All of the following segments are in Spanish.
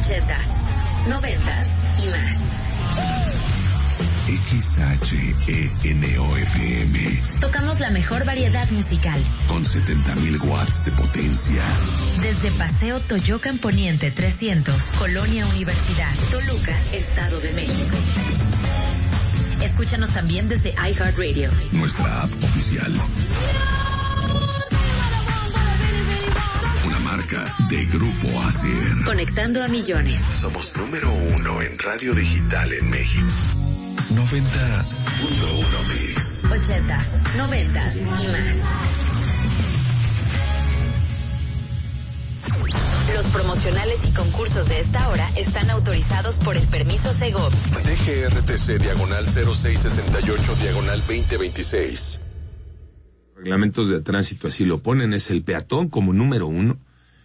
80s, 90s y más. XHENOFM. Tocamos la mejor variedad musical. Con 70,000 watts de potencia. Desde Paseo Toyocan Poniente 300, Colonia Universidad, Toluca, Estado de México. Escúchanos también desde iHeartRadio. Nuestra app oficial. Una marca de Grupo ASER. Conectando a millones. Somos número 1 en radio digital en México. 90.1 Mix. 80s, 90s y más. Los promocionales y concursos de esta hora están autorizados por el permiso Segov. DGRTC/0668/2026. Reglamentos de tránsito así lo ponen, es el peatón como número 1.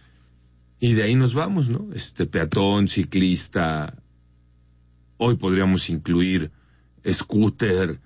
Y de ahí nos vamos, ¿no? Peatón, ciclista. Hoy podríamos incluir scooter,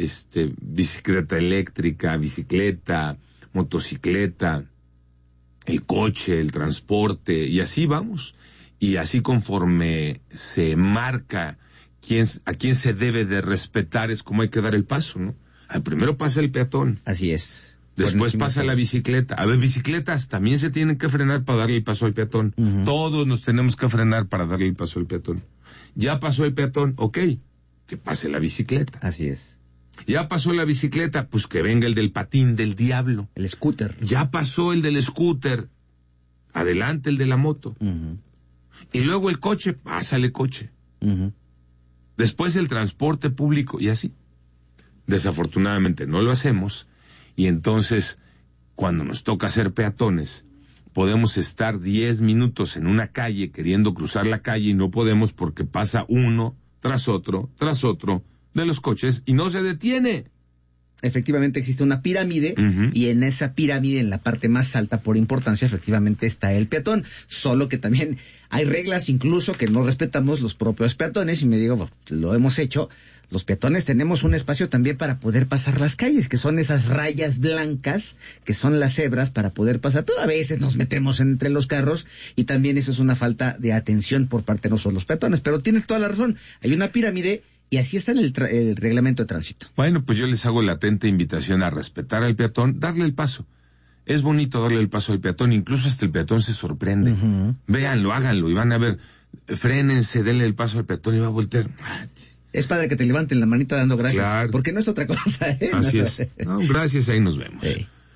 bicicleta eléctrica, bicicleta, motocicleta, el coche, el transporte, y así vamos. Y así conforme se marca a quién se debe de respetar, es como hay que dar el paso, ¿no? Primero pasa el peatón. Así es. Después pasa la bicicleta. A ver, bicicletas también se tienen que frenar para darle el paso al peatón. Uh-huh. Todos nos tenemos que frenar para darle el paso al peatón. Ya pasó el peatón, ok, que pase la bicicleta. Así es. Ya pasó la bicicleta, pues que venga el del patín del diablo. El scooter. Ya pasó el del scooter, adelante el de la moto. Uh-huh. Y luego el coche, pásale coche. Uh-huh. Después el transporte público y así. Desafortunadamente no lo hacemos, y entonces cuando nos toca ser peatones podemos estar 10 minutos en una calle queriendo cruzar la calle y no podemos porque pasa uno tras otro de los coches y no se detiene. Efectivamente existe una pirámide, uh-huh, y en esa pirámide, en la parte más alta por importancia, efectivamente está el peatón, solo que también hay reglas incluso que no respetamos los propios peatones, y me digo, bueno, lo hemos hecho. Los peatones tenemos un espacio también para poder pasar las calles, que son esas rayas blancas, que son las cebras para poder pasar. Pero a veces nos metemos entre los carros y también eso es una falta de atención por parte de nosotros los peatones. Pero tienes toda la razón, hay una pirámide y así está en el reglamento de tránsito. Bueno, pues yo les hago la atenta invitación a respetar al peatón, darle el paso. Es bonito darle el paso al peatón, incluso hasta el peatón se sorprende. Uh-huh. Véanlo, háganlo y van a ver, frénense, denle el paso al peatón y va a voltear. Es padre que te levanten la manita dando gracias, claro, porque no es otra cosa, ¿eh? Así es. No, gracias, ahí nos vemos.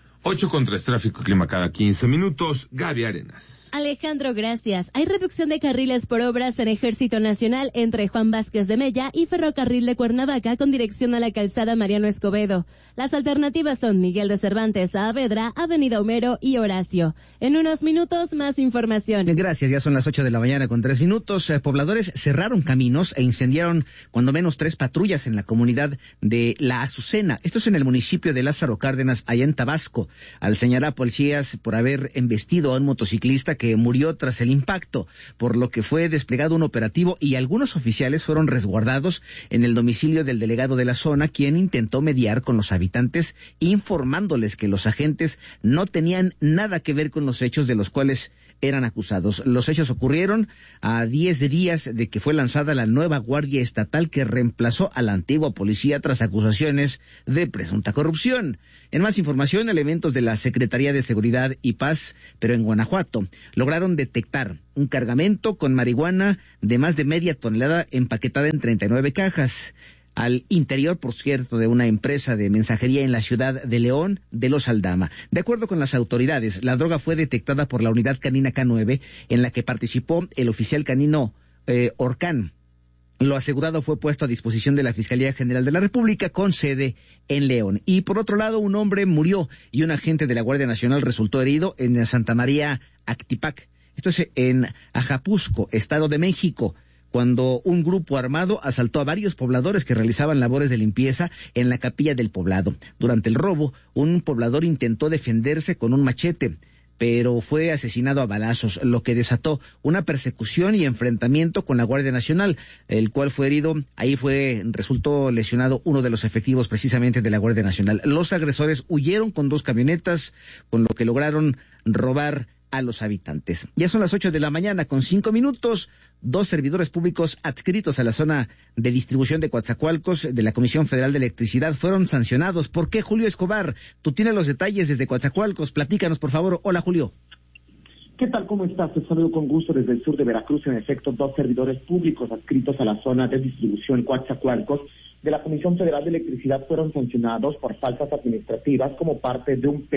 8:03 tráfico y clima cada 15 minutos. Gaby Arenas. Alejandro, gracias. Hay reducción de carriles por obras en Ejército Nacional entre Juan Vázquez de Mella y Ferrocarril de Cuernavaca con dirección a la calzada Mariano Escobedo. Las alternativas son Miguel de Cervantes, Saavedra, Avenida Homero y Horacio. En unos minutos, más información. Gracias, ya son las 8 de la mañana con 3 minutos. Pobladores cerraron caminos e incendiaron cuando menos 3 patrullas en la comunidad de La Azucena. Esto es en el municipio de Lázaro Cárdenas, allá en Tabasco, al señalar a policías por haber embestido a un motociclista que murió tras el impacto, por lo que fue desplegado un operativo y algunos oficiales fueron resguardados en el domicilio del delegado de la zona, quien intentó mediar con los habitantes, informándoles que los agentes no tenían nada que ver con los hechos de los cuales eran acusados. Los hechos ocurrieron a 10 días de que fue lanzada la nueva Guardia Estatal que reemplazó a la antigua policía tras acusaciones de presunta corrupción. En más información, elementos de la Secretaría de Seguridad y Paz, pero en Guanajuato, lograron detectar un cargamento con marihuana de más de media tonelada empaquetada en 39 cajas. Al interior, por cierto, de una empresa de mensajería en la ciudad de León de Los Aldama. De acuerdo con las autoridades, la droga fue detectada por la unidad canina K9, en la que participó el oficial canino Orcán. Lo asegurado fue puesto a disposición de la Fiscalía General de la República con sede en León. Y por otro lado, un hombre murió y un agente de la Guardia Nacional resultó herido en Santa María Actipac. Esto es en Ajapusco, Estado de México, cuando un grupo armado asaltó a varios pobladores que realizaban labores de limpieza en la capilla del poblado. Durante el robo, un poblador intentó defenderse con un machete, pero fue asesinado a balazos, lo que desató una persecución y enfrentamiento con la Guardia Nacional, el cual fue herido. Ahí resultó lesionado uno de los efectivos precisamente de la Guardia Nacional. Los agresores huyeron con 2 camionetas, con lo que lograron robar a los habitantes. Ya son las 8:05 a.m. 2 servidores públicos adscritos a la zona de distribución de Coatzacoalcos de la Comisión Federal de Electricidad fueron sancionados. ¿Por qué, Julio Escobar? Tú tienes los detalles desde Coatzacoalcos. Platícanos, por favor. Hola, Julio. ¿Qué tal? ¿Cómo estás? Te saludo con gusto desde el sur de Veracruz. En efecto, 2 servidores públicos adscritos a la zona de distribución Coatzacoalcos de la Comisión Federal de Electricidad fueron sancionados por faltas administrativas como parte de un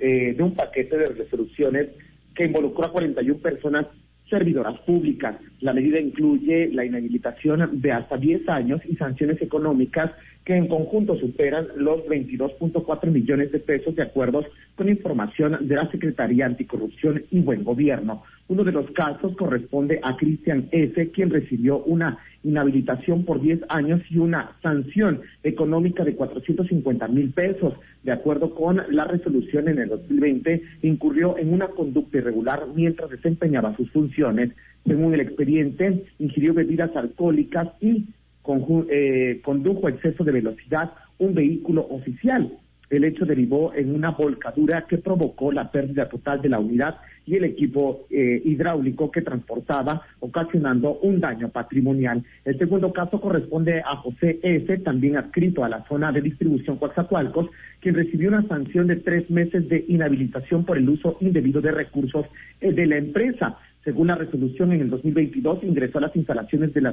paquete de resoluciones que involucró a 41 personas servidoras públicas. La medida incluye la inhabilitación de hasta 10 años y sanciones económicas que en conjunto superan los 22.4 millones de pesos de acuerdo con información de la Secretaría Anticorrupción y Buen Gobierno. Uno de los casos corresponde a Cristian S., quien recibió una inhabilitación por 10 años y una sanción económica de 450,000 pesos. De acuerdo con la resolución, en el 2020 incurrió en una conducta irregular mientras desempeñaba sus funciones. Según el expediente, ingirió bebidas alcohólicas y condujo a exceso de velocidad un vehículo oficial. El hecho derivó en una volcadura que provocó la pérdida total de la unidad y el equipo hidráulico que transportaba, ocasionando un daño patrimonial. El segundo caso corresponde a José S., también adscrito a la zona de distribución Coatzacoalcos, quien recibió una sanción de 3 meses de inhabilitación por el uso indebido de recursos de la empresa. Según la resolución, en el 2022 ingresó a las instalaciones de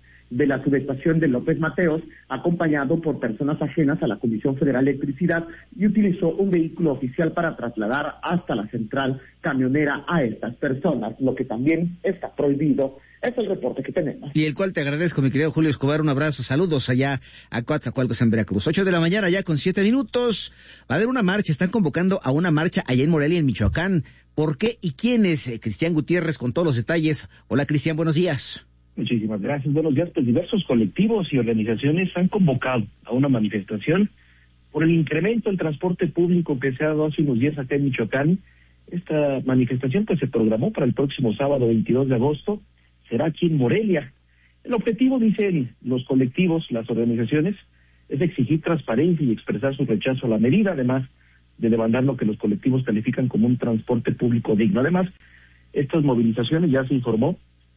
la subestación de López Mateos, acompañado por personas ajenas a la Comisión Federal de Electricidad, y utilizó un vehículo oficial para trasladar hasta la central camionera a estas personas, lo que también está prohibido. Es el reporte que tenemos. Y el cual te agradezco, mi querido Julio Escobar. Un abrazo, saludos allá a Coatzacoalcos en Veracruz. 8:00 a.m. ya con 7 minutos. Va a haber una marcha, están convocando a una marcha allá en Morelia, en Michoacán. ¿Por qué y quién es? Cristian Gutiérrez con todos los detalles. Hola, Cristian, buenos días. Muchísimas gracias. Buenos días. Pues diversos colectivos y organizaciones han convocado a una manifestación por el incremento del transporte público que se ha dado hace unos días acá en Michoacán. Esta manifestación pues se programó para el próximo sábado 22 de agosto. Será aquí en Morelia. El objetivo, dicen los colectivos, las organizaciones, es exigir transparencia y expresar su rechazo a la medida, además de demandar lo que los colectivos califican como un transporte público digno. Además, estas movilizaciones, ya se informó,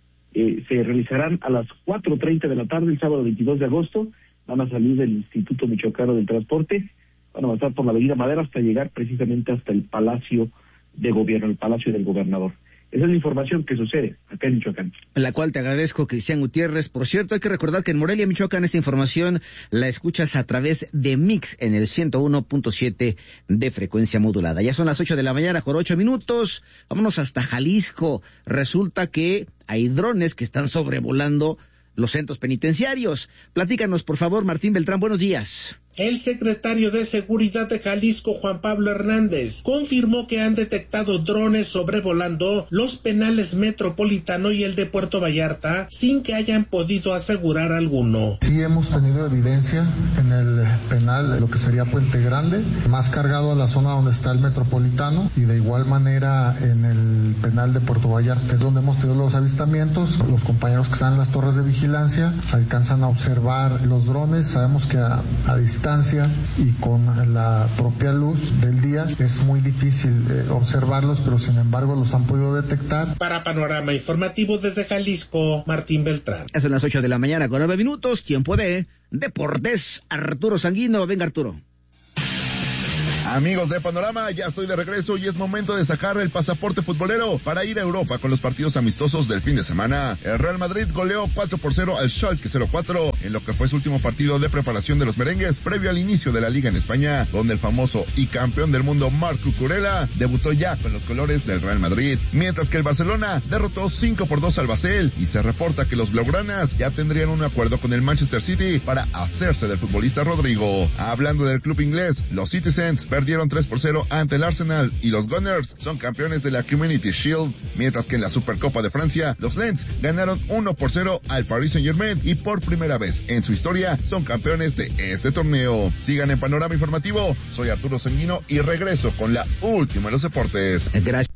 se realizarán a las 4:30 de la tarde el sábado 22 de agosto. Van a salir del Instituto Michoacano del Transporte, van a avanzar por la Avenida Madero hasta llegar precisamente hasta el Palacio de Gobierno, el Palacio del Gobernador. Esa es la información que sucede acá en Michoacán. La cual te agradezco, Cristian Gutiérrez. Por cierto, hay que recordar que en Morelia, Michoacán, esta información la escuchas a través de Mix en el 101.7 de frecuencia modulada. Ya son las 8:00 a.m. con 8 minutos. Vámonos hasta Jalisco. Resulta que hay drones que están sobrevolando los centros penitenciarios. Platícanos, por favor, Martín Beltrán. Buenos días. El secretario de Seguridad de Jalisco, Juan Pablo Hernández, confirmó que han detectado drones sobrevolando los penales Metropolitano y el de Puerto Vallarta sin que hayan podido asegurar alguno. Sí hemos tenido evidencia en el penal de lo que sería Puente Grande, más cargado a la zona donde está el Metropolitano, y de igual manera en el penal de Puerto Vallarta, es donde hemos tenido los avistamientos. Los compañeros que están en las torres de vigilancia alcanzan a observar los drones. Sabemos que a distancia y con la propia luz del día es muy difícil observarlos, pero sin embargo los han podido detectar. Para Panorama Informativo desde Jalisco, Martín Beltrán. Son las 8:00 a.m. con 9 minutos. Tiempo de Deportes. Arturo Sanguino. Venga, Arturo. Amigos de Panorama, ya estoy de regreso y es momento de sacar el pasaporte futbolero para ir a Europa con los partidos amistosos del fin de semana. El Real Madrid goleó 4-0 al Schalke 04 en lo que fue su último partido de preparación de los merengues previo al inicio de la Liga en España, donde el famoso y campeón del mundo Marc Cucurella debutó ya con los colores del Real Madrid, mientras que el Barcelona derrotó 5-2 al Basel y se reporta que los blaugranas ya tendrían un acuerdo con el Manchester City para hacerse del futbolista Rodrigo. Hablando del club inglés, los Citizens perdieron 3-0 ante el Arsenal y los Gunners son campeones de la Community Shield, mientras que en la Supercopa de Francia, los Lens ganaron 1-0 al Paris Saint-Germain y por primera vez en su historia son campeones de este torneo. Sigan en Panorama Informativo, soy Arturo Sanguino y regreso con la última de los deportes. Gracias.